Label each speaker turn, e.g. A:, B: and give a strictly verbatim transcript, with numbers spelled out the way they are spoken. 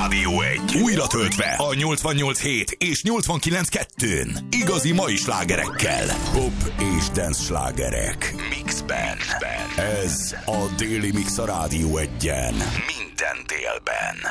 A: Rádió egy. Újra töltve a nyolcvannyolc hét és nyolcvankilenc kettőn. Igazi mai slágerekkel. Pop és dance slágerek. Mixben. Ez a Déli Mix a Rádió egyen. Minden délben.